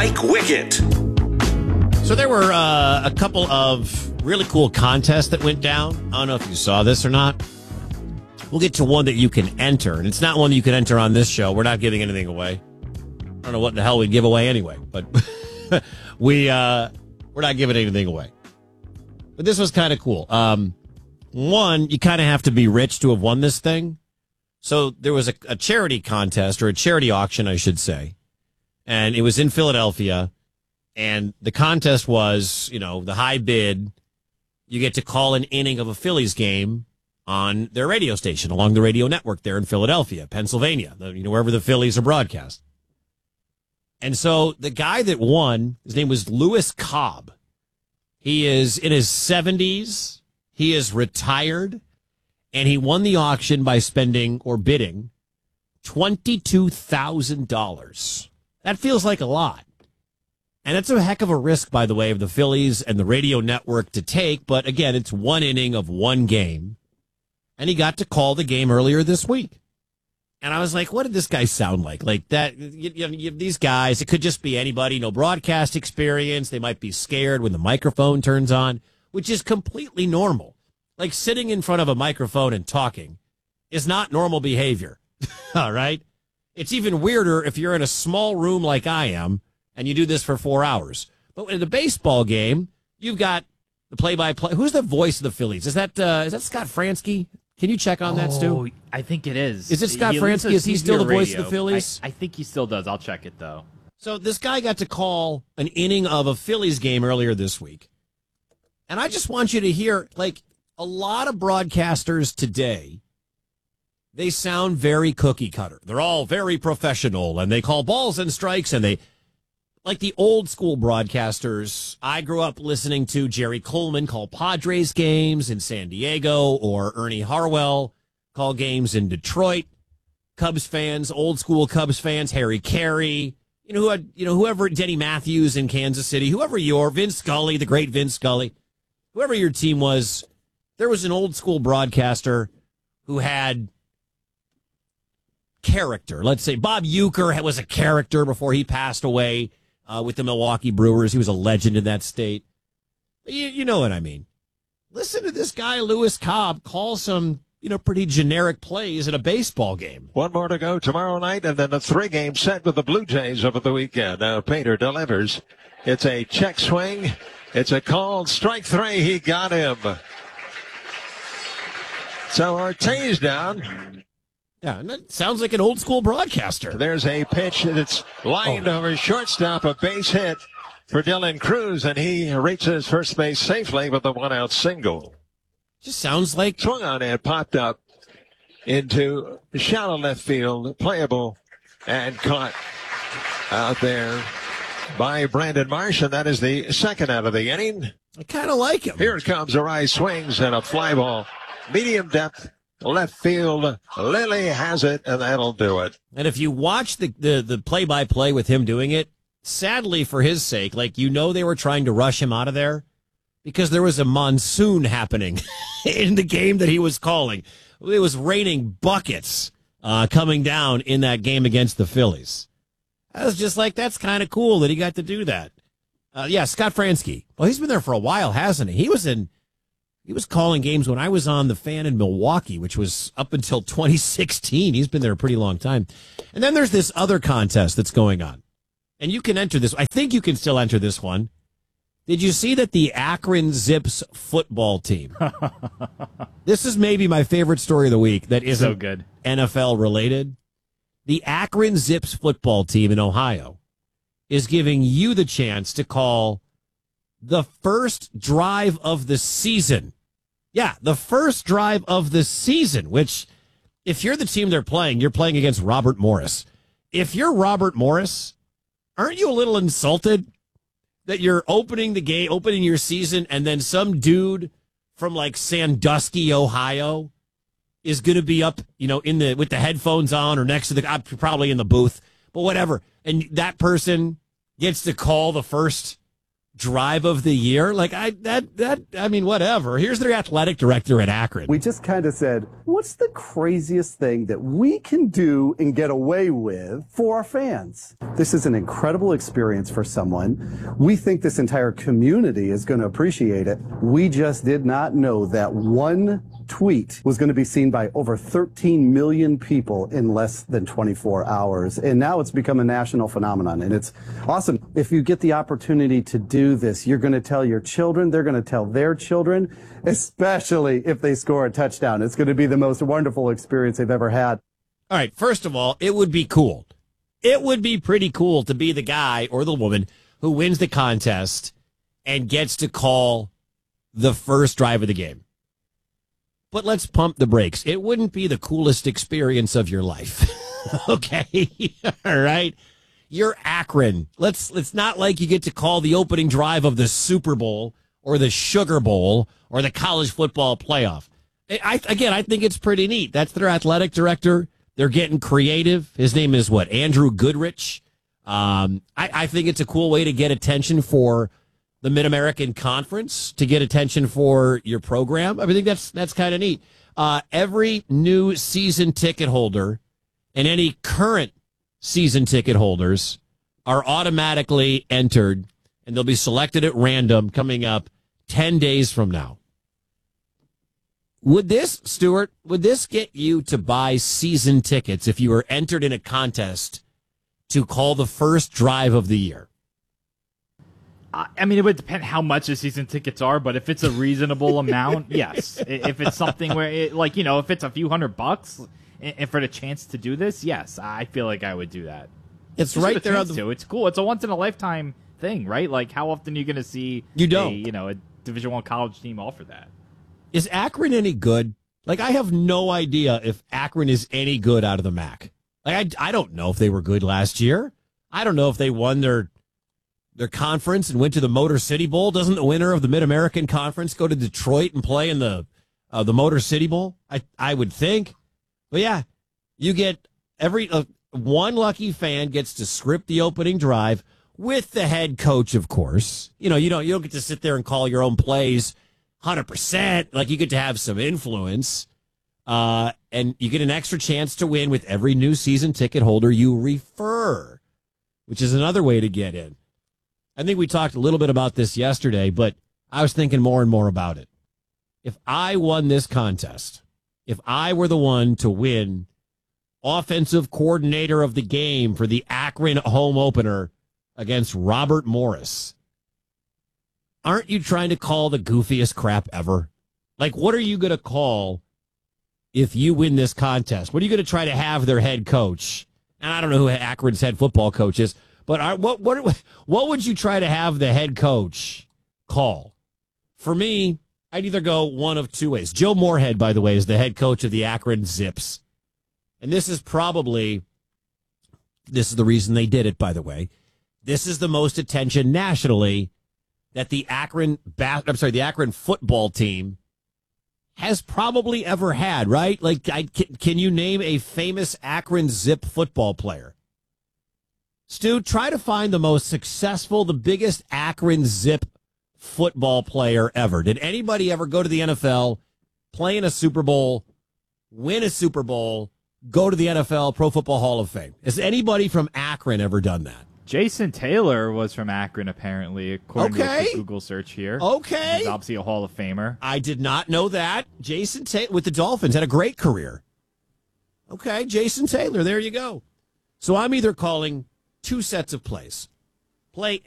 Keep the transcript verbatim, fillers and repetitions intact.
Mike Wickett. So there were uh, a couple of really cool contests that went down. I don't know if you saw this or not. We'll get to one that you can enter, and it's not one that you can enter on this show. We're not giving anything away. I don't know what the hell we'd give away anyway, but we, uh, we're not giving anything away. But this was kind of cool. Um, one, you kind of have to be rich to have won this thing. So there was a, a charity contest, or a charity auction, I should say, and it was in Philadelphia. And the contest was, you know, the high bid. You get to call an inning of a Phillies game on their radio station along the radio network there in Philadelphia, Pennsylvania, the, you know, wherever the Phillies are broadcast. And so the guy that won, his name was Lewis Cobb. He is in his seventies. He is retired, and he won the auction by spending or bidding twenty-two thousand dollars. That feels like a lot. And that's a heck of a risk, by the way, of the Phillies and the radio network to take. But again, it's one inning of one game. And he got to call the game earlier this week. And I was like, what did this guy sound like? Like that, you, you, you, these guys, it could just be anybody, no broadcast experience. They might be scared when the microphone turns on, which is completely normal. Like sitting in front of a microphone and talking is not normal behavior. All right. It's even weirder if you're in a small room like I am and you do this for four hours. But in the baseball game, you've got the play-by-play. Who's the voice of the Phillies? Is that uh, is that Scott Fransky? Can you check on oh, that, Stu? I think it is. Is it Scott he Fransky? Is he still the voice radio. of the Phillies? I, I think he still does. I'll check it, though. So this guy got to call an inning of a Phillies game earlier this week. And I just want you to hear, like, a lot of broadcasters today, they sound very cookie cutter. They're all very professional, and they call balls and strikes, and they... Like the old school broadcasters, I grew up listening to Jerry Coleman call Padres games in San Diego, or Ernie Harwell call games in Detroit. Cubs fans, old school Cubs fans, Harry Carey, you know, who had, you know, whoever, Denny Matthews in Kansas City, whoever your, Vince Scully, the great Vince Scully, whoever your team was, there was an old school broadcaster who had character. Let's say Bob Uecker was a character before he passed away. Uh, with the Milwaukee Brewers. He was a legend in that state. You, you know what I mean. Listen to this guy, Lewis Cobb, call some, you know, pretty generic plays in a baseball game. One more to go tomorrow night, and then a three-game set with the Blue Jays over the weekend. Now Painter delivers. It's a check swing. It's a called strike three. He got him. So Ortiz down. Yeah, and that sounds like an old school broadcaster. There's a pitch that's lined oh. over shortstop, a base hit for Dylan Cruz, and he reaches first base safely with a one-out single. Just sounds like... Swung on and popped up into shallow left field, playable, and caught out there by Brandon Marsh, and that is the second out of the inning. I kind of like him. Here it comes, a rise swings and a fly ball. Medium depth. Left field, Lily has it, and that'll do it. And if you watch the, the, the play-by-play with him doing it, sadly for his sake, like, you know they were trying to rush him out of there because there was a monsoon happening in the game that he was calling. It was raining buckets uh, coming down in that game against the Phillies. I was just like, that's kind of cool that he got to do that. Uh, yeah, Scott Fransky. Well, he's been there for a while, hasn't he? He was in... He was calling games when I was on The Fan in Milwaukee, which was up until twenty sixteen. He's been there a pretty long time. And then there's this other contest that's going on. And you can enter this. I think you can still enter this one. Did you see that the Akron Zips football team? This is maybe my favorite story of the week that isn't so good. N F L related. The Akron Zips football team in Ohio is giving you the chance to call the first drive of the season. Yeah, the first drive of the season, which, if you're the team they're playing, you're playing against Robert Morris. If you're Robert Morris, aren't you a little insulted that you're opening the game, opening your season, and then some dude from like Sandusky, Ohio, is going to be up, you know, in the with the headphones on or next to the, probably in the booth, but whatever. And that person gets to call the first drive of the year. Like I that that I mean, whatever. Here's their athletic director at Akron. We just kind of said, what's the craziest thing that we can do and get away with for our fans? This is an incredible experience for someone. We think this entire community is going to appreciate it. We just did not know that one tweet was going to be seen by over thirteen million people in less than twenty-four hours. And now it's become a national phenomenon. And it's awesome. If you get the opportunity to do this, you're going to tell your children, they're going to tell their children, especially if they score a touchdown. It's going to be the most wonderful experience they've ever had. All right, first of all, it would be cool. It would be pretty cool to be the guy or the woman who wins the contest and gets to call the first drive of the game. But let's pump the brakes. It wouldn't be the coolest experience of your life. Okay? All right? You're Akron. Let's it's not like you get to call the opening drive of the Super Bowl or the Sugar Bowl or the college football playoff. I, again, I think it's pretty neat. That's their athletic director. They're getting creative. His name is what? Andrew Goodrich. Um, I, I think it's a cool way to get attention for the Mid-American Conference, to get attention for your program. I think that's that's kind of neat. Uh, every new season ticket holder and any current season ticket holders are automatically entered, and they'll be selected at random coming up ten days from now. Would this, Stuart, would this get you to buy season tickets if you were entered in a contest to call the first drive of the year? I mean, it would depend how much the season tickets are, but if it's a reasonable amount, yes. If it's something where, it, like, you know, if it's a few hundred bucks and for the chance to do this, yes, I feel like I would do that. It's Just right the there on the... to. It's cool. It's a once in a lifetime thing, right? Like, how often are you going to see you don't. A, you know, a Division One college team offer that? Is Akron any good? Like, I have no idea if Akron is any good out of the M A C. Like, I, I don't know if they were good last year. I don't know if they won their their conference and went to the Motor City Bowl. Doesn't the winner of the Mid-American Conference go to Detroit and play in the uh, the Motor City Bowl? I I would think. But yeah, you get every uh, one lucky fan gets to script the opening drive with the head coach, of course. You know, you don't you don't get to sit there and call your own plays one hundred percent. Like, you get to have some influence. Uh, and you get an extra chance to win with every new season ticket holder you refer, which is another way to get in. I think we talked a little bit about this yesterday, but I was thinking more and more about it. If I won this contest, if I were the one to win offensive coordinator of the game for the Akron home opener against Robert Morris, aren't you trying to call the goofiest crap ever? Like, what are you going to call if you win this contest? What are you going to try to have their head coach? And I don't know who Akron's head football coach is, but I, what what what would you try to have the head coach call? For me, I'd either go one of two ways. Joe Moorhead, by the way, is the head coach of the Akron Zips. And this is probably, this is the reason they did it, by the way. This is the most attention nationally that the Akron, I'm sorry, the Akron football team has probably ever had, right? Like, I, can, can you name a famous Akron Zip football player? Stu, try to find the most successful, the biggest Akron Zip football player ever. Did anybody ever go to the N F L, play in a Super Bowl, win a Super Bowl, go to the N F L, Pro Football Hall of Fame? Has anybody from Akron ever done that? Jason Taylor was from Akron, apparently, according okay. to the Google search here. Okay. He's obviously a Hall of Famer. I did not know that. Jason Taylor with the Dolphins had a great career. Okay, Jason Taylor, there you go. So I'm either calling two sets of plays. Play